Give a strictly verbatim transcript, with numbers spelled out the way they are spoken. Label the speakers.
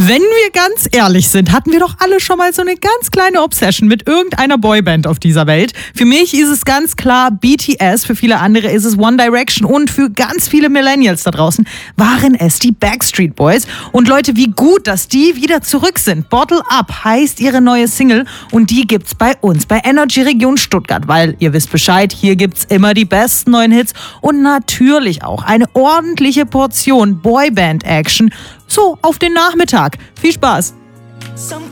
Speaker 1: Wenn wir ganz ehrlich sind, hatten wir doch alle schon mal so eine ganz kleine Obsession mit irgendeiner Boyband auf dieser Welt. Für mich ist es ganz klar B T S, für viele andere ist es One Direction und für ganz viele Millennials da draußen waren es die Backstreet Boys. Und Leute, wie gut, dass die wieder zurück sind. Bottle Up heißt ihre neue Single und die gibt's bei uns, bei Energy Region Stuttgart, weil ihr wisst Bescheid, hier gibt's immer die besten neuen Hits und natürlich auch eine ordentliche Portion Boyband-Action so auf den Nachmittag. Viel Spaß!